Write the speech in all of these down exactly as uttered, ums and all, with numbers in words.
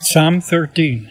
Psalm thirteen.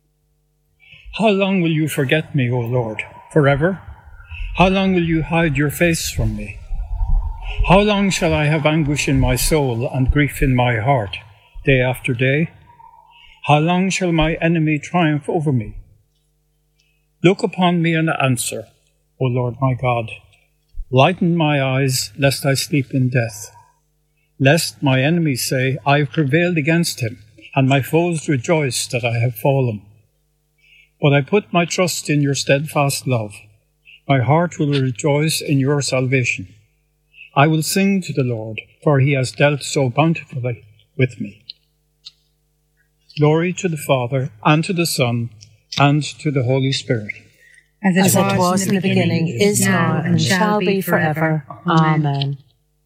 How long will you forget me, O Lord? Forever? How long will you hide your face from me? How long shall I have anguish in my soul and grief in my heart, day after day? How long shall my enemy triumph over me? Look upon me and answer, O Lord my God. Lighten my eyes, lest I sleep in death. Lest my enemies say, I have prevailed against him, and my foes rejoice that I have fallen. But I put my trust in your steadfast love. My heart will rejoice in your salvation. I will sing to the Lord, for he has dealt so bountifully with me. Glory to the Father, and to the Son, and to the Holy Spirit. As it, As it was in the beginning, is now, and shall be forever. Amen.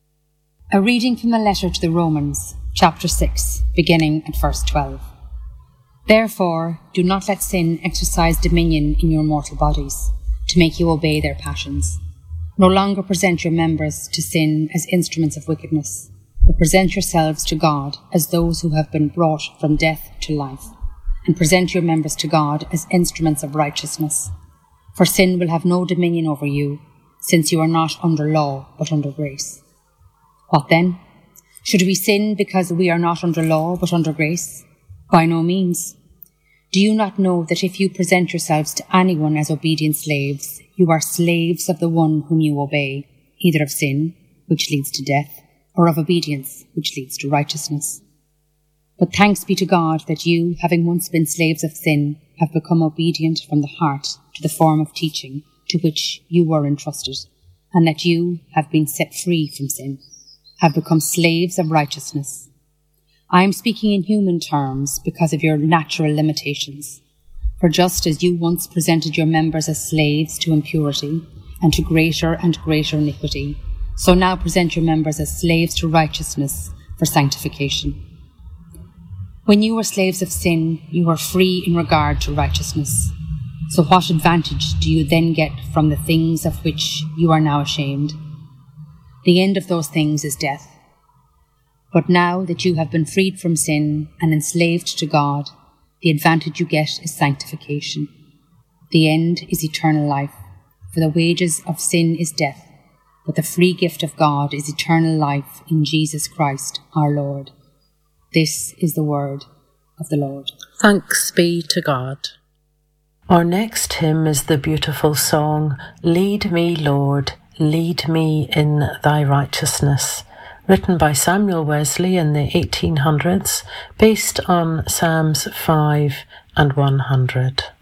A reading from the letter to the Romans, chapter six, beginning at verse twelve. Therefore, do not let sin exercise dominion in your mortal bodies, to make you obey their passions. No longer present your members to sin as instruments of wickedness, but present yourselves to God as those who have been brought from death to life, and present your members to God as instruments of righteousness. For sin will have no dominion over you, since you are not under law, but under grace. What then? Should we sin because we are not under law, but under grace? By no means. Do you not know that if you present yourselves to anyone as obedient slaves, you are slaves of the one whom you obey, either of sin, which leads to death, or of obedience, which leads to righteousness? But thanks be to God that you, having once been slaves of sin, have become obedient from the heart to the form of teaching to which you were entrusted, and that you have been set free from sin, have become slaves of righteousness. I am speaking in human terms because of your natural limitations. For just as you once presented your members as slaves to impurity and to greater and greater iniquity, so now present your members as slaves to righteousness for sanctification. When you were slaves of sin, you were free in regard to righteousness. So what advantage do you then get from the things of which you are now ashamed? The end of those things is death. But now that you have been freed from sin and enslaved to God, the advantage you get is sanctification. The end is eternal life, for the wages of sin is death, but the free gift of God is eternal life in Jesus Christ our Lord. This is the word of the Lord. Thanks be to God. Our next hymn is the beautiful song, Lead Me, Lord, Lead Me in Thy Righteousness, written by Samuel Wesley in the eighteen hundreds, based on Psalms five and one hundred.